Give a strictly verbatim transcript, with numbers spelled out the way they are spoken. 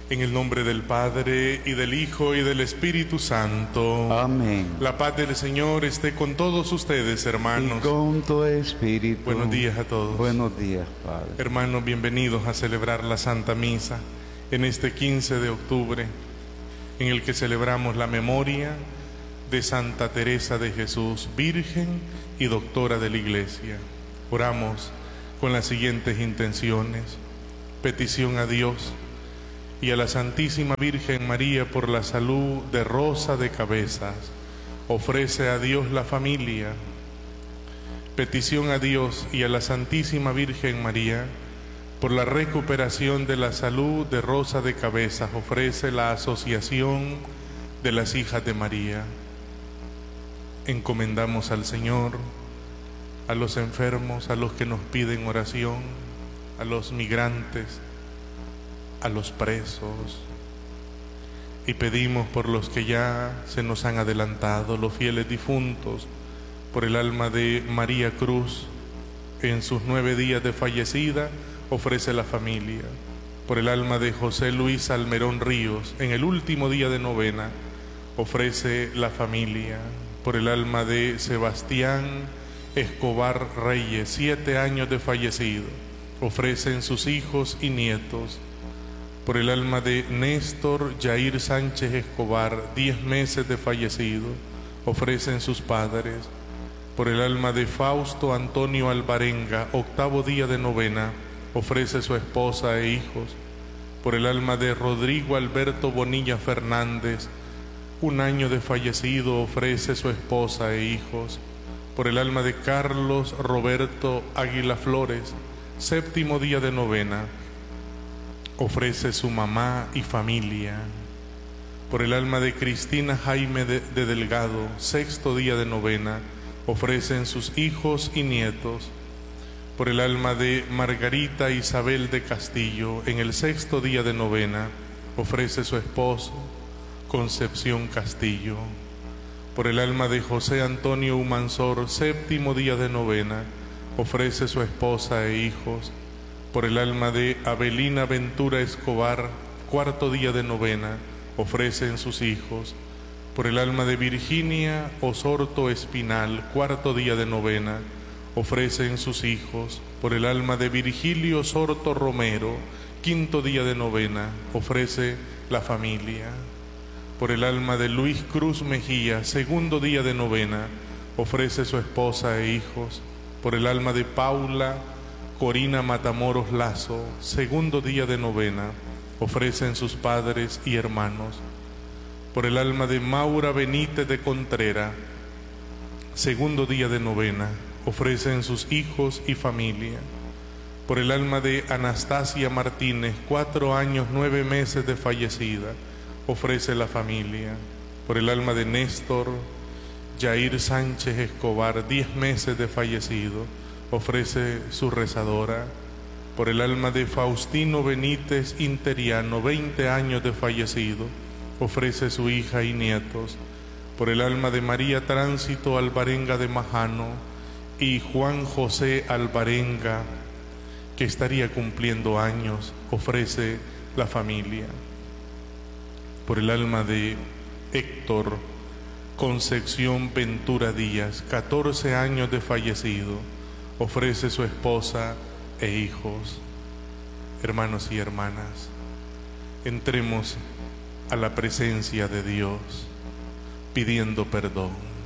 En el nombre del Padre, y del Hijo, y del Espíritu Santo. Amén. La paz del Señor esté con todos ustedes, hermanos. Y con tu espíritu. Buenos días a todos. Buenos días, Padre. Hermanos, bienvenidos a celebrar la Santa Misa en este quince de octubre, en el que celebramos la memoria de Santa Teresa de Jesús, Virgen y Doctora de la Iglesia. Oramos con las siguientes intenciones: petición a Dios y a la Santísima Virgen María por la salud de Rosa de Cabezas. Ofrece a Dios la familia. Petición a Dios y a la Santísima Virgen María por la recuperación de la salud de Rosa de Cabezas. Ofrece la Asociación de las Hijas de María. Encomendamos al Señor a los enfermos, a los que nos piden oración, a los migrantes, a los presos, y pedimos por los que ya se nos han adelantado, los fieles difuntos, por el alma de María Cruz en sus nueve días de fallecida. Ofrece la familia. Por el alma de José Luis Almerón Ríos en el último día de novena. Ofrece la familia. Por el alma de Sebastián Escobar Reyes, siete años de fallecido. Ofrecen sus hijos y nietos. Por el alma de Néstor Yair Sánchez Escobar, diez meses de fallecido. Ofrecen sus padres. Por el alma de Fausto Antonio Alvarenga, octavo día de novena. Ofrece su esposa e hijos. Por el alma de Rodrigo Alberto Bonilla Fernández, un año de fallecido. Ofrece su esposa e hijos. Por el alma de Carlos Roberto Águila Flores, séptimo día de novena. Ofrece su mamá y familia. Por el alma de Cristina Jaime de, de Delgado, sexto día de novena. Ofrecen sus hijos y nietos. Por el alma de Margarita Isabel de Castillo, en el sexto día de novena. Ofrece su esposo, Concepción Castillo. Por el alma de José Antonio Humansor, séptimo día de novena. Ofrece su esposa e hijos. Por el alma de Abelina Ventura Escobar, cuarto día de novena. Ofrecen sus hijos. Por el alma de Virginia Osorto Espinal, cuarto día de novena. Ofrecen sus hijos. Por el alma de Virgilio Osorto Romero, quinto día de novena. Ofrece la familia. Por el alma de Luis Cruz Mejía, segundo día de novena. Ofrece su esposa e hijos. Por el alma de Paula Corina Matamoros Lazo, segundo día de novena. Ofrecen sus padres y hermanos. Por el alma de Maura Benítez de Contrera, segundo día de novena. Ofrecen sus hijos y familia. Por el alma de Anastasia Martínez, cuatro años, nueve meses de fallecida. Ofrece la familia. Por el alma de Néstor Yair Sánchez Escobar, diez meses de fallecido. Ofrece su rezadora. Por el alma de Faustino Benítez Interiano, veinte años de fallecido. Ofrece su hija y nietos. Por el alma de María Tránsito Alvarenga de Majano y Juan José Alvarenga, que estaría cumpliendo años. Ofrece la familia. Por el alma de Héctor Concepción Ventura Díaz, catorce años de fallecido. Ofrece su esposa e hijos. Hermanos y hermanas, entremos a la presencia de Dios pidiendo perdón.